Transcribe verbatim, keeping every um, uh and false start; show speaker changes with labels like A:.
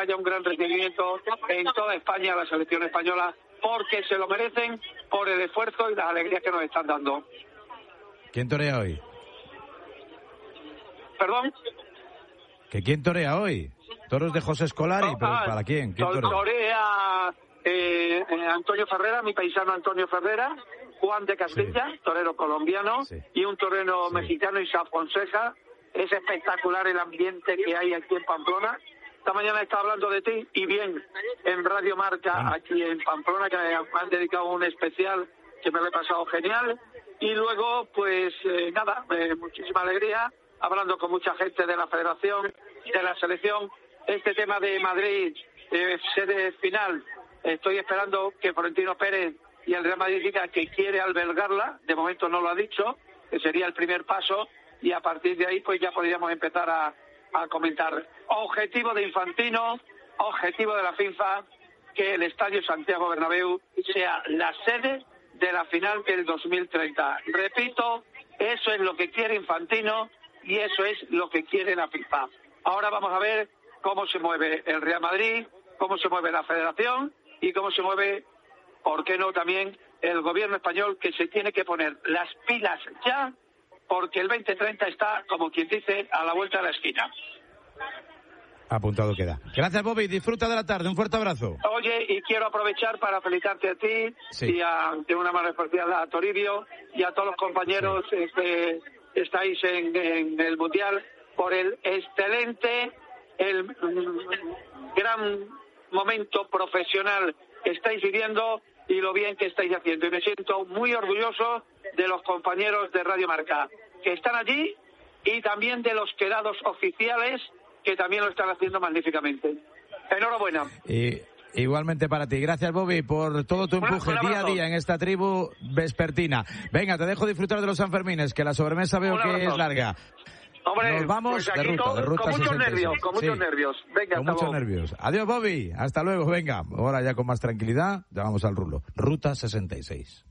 A: haya un gran recibimiento en toda España a la selección española, porque se lo merecen por el esfuerzo y las alegrías que nos están dando.
B: ¿Quién torea hoy?
A: ¿Perdón?
B: ¿Que quién torea hoy? Toros de José Scolari,
A: No,
B: pero
A: ah,
B: ¿para quién? ¿Quién
A: to-
B: torea?
A: Torea eh, eh, Antonio Ferrera, mi paisano Antonio Ferrera, Juan de Castilla, sí. torero colombiano, sí. y un torero sí. mexicano, Isaac Fonseca. Es espectacular el ambiente que hay aquí en Pamplona. Esta mañana está hablando de ti, y bien, en Radio Marca, ah. aquí en Pamplona, que me han dedicado un especial que me lo he pasado genial. Y luego, pues eh, nada, eh, muchísima alegría, hablando con mucha gente de la Federación, de la selección. Este tema de Madrid, eh, sede final, estoy esperando que Florentino Pérez y el Real Madrid digan que quiere albergarla. De momento no lo ha dicho, que sería el primer paso, y a partir de ahí pues ya podríamos empezar a, a comentar. Objetivo de Infantino, objetivo de la FIFA, que el Estadio Santiago Bernabéu sea la sede de la final del dos mil treinta. Repito, eso es lo que quiere Infantino y eso es lo que quiere la FIFA. Ahora vamos a ver cómo se mueve el Real Madrid, cómo se mueve la Federación y cómo se mueve, ¿por qué no?, también el gobierno español, que se tiene que poner las pilas ya, porque el veinte treinta está, como quien dice, a la vuelta de la esquina.
B: Apuntado queda. Gracias, Bobby. Disfruta de la tarde. Un fuerte abrazo.
A: Oye, y quiero aprovechar para felicitarte a ti sí. y a, de una mano especial a Toribio y a todos los compañeros sí. que estáis en, en el Mundial por el excelente, el mm, gran momento profesional que estáis viviendo y lo bien que estáis haciendo. Y me siento muy orgulloso de los compañeros de Radio Marca que están allí y también de los quedados oficiales, que también lo están haciendo magníficamente. Enhorabuena.
B: Y igualmente para ti. Gracias, Bobby, por todo tu empuje día a día en esta tribu vespertina. Venga, te dejo disfrutar de los Sanfermines, que la sobremesa veo que es larga.
A: Hombre,
B: nos vamos
A: pues
B: de ruta,
A: todo,
B: de ruta
A: con muchos
B: sesenta y seis.
A: nervios, con muchos
B: sí,
A: nervios. Venga,
B: con muchos
A: luego.
B: nervios. Adiós, Bobby. Hasta luego, venga. Ahora ya con más tranquilidad, ya vamos al rulo. Ruta sesenta y seis.